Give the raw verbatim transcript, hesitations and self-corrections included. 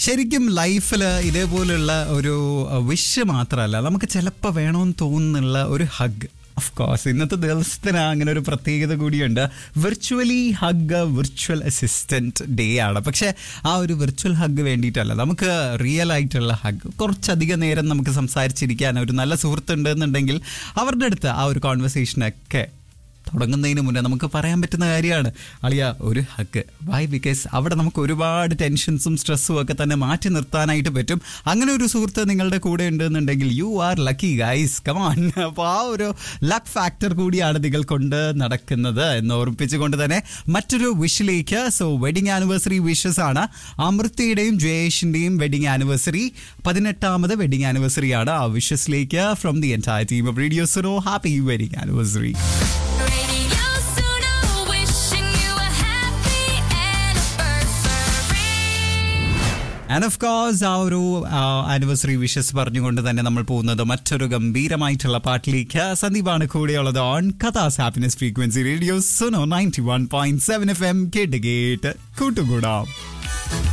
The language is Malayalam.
ശരിക്കും ലൈഫിൽ ഇതേപോലുള്ള ഒരു വിഷ് മാത്രമല്ല, നമുക്ക് ചിലപ്പോൾ വേണമെന്ന് തോന്നുന്നുള്ള ഒരു ഹഗ്. ഓഫ് കോഴ്സ് ഇന്നത്തെ ദിവസത്തിന് അങ്ങനെ ഒരു പ്രത്യേകത കൂടിയുണ്ട്. Virtually hug virtual assistant day ആണ്. പക്ഷേ ആ ഒരു വിർച്വൽ ഹഗ് വേണ്ടിയിട്ടല്ല, നമുക്ക് റിയൽ ആയിട്ടുള്ള ഹഗ്. കുറച്ചധികം നേരം നമുക്ക് സംസാരിച്ചിരിക്കാൻ ഒരു നല്ല സുഹൃത്തുണ്ട് എന്നുണ്ടെങ്കിൽ അവരുടെ അടുത്ത് ആ ഒരു കോൺവെർസേഷനൊക്കെ തുടങ്ങുന്നതിന് മുന്നേ നമുക്ക് പറയാൻ പറ്റുന്ന കാര്യമാണ് അളിയ ഒരു ഹഗ്. വൈ? ബിക്കോസ് അവിടെ നമുക്ക് ഒരുപാട് ടെൻഷൻസും സ്ട്രെസ്സും ഒക്കെ തന്നെ മാറ്റി നിർത്താനായിട്ട് പറ്റും. അങ്ങനെ ഒരു സുഹൃത്ത് നിങ്ങളുടെ കൂടെ ഉണ്ടെന്നുണ്ടെങ്കിൽ you are lucky guys, come on. അപ്പോൾ ആ ഒരു ലക്ക് ഫാക്ടർ കൂടിയാണ് നിങ്ങൾ കൊണ്ട് നടക്കുന്നത് എന്ന് ഓർമ്മിപ്പിച്ചുകൊണ്ട് തന്നെ മറ്റൊരു വിഷിലേക്ക്. സോ വെഡിങ് ആനിവേഴ്സറി വിഷസ് ആണ്. അമൃതയുടെയും ജയേഷിന്റെയും വെഡിങ് ആനിവേഴ്സറി, പതിനെട്ടാമത് വെഡിങ് ആനിവേഴ്സറി ആണ്. ആ വിഷസിലേക്ക് from the entire team of radio Suno, happy wedding anniversary. And of course ആ ഒരു ആനിവേഴ്സറി വിഷസ് പറഞ്ഞുകൊണ്ട് തന്നെ നമ്മൾ പോകുന്നത് മറ്റൊരു ഗംഭീരമായിട്ടുള്ള പാട്ടിലേക്ക്. സന്ദീപാണ് കൂടെയുള്ളത് on കഥാസ് happiness frequency radio Suno ninety one point seven F M. കേട്ട് കേട്ട് കൂട്ടുകൂടാം.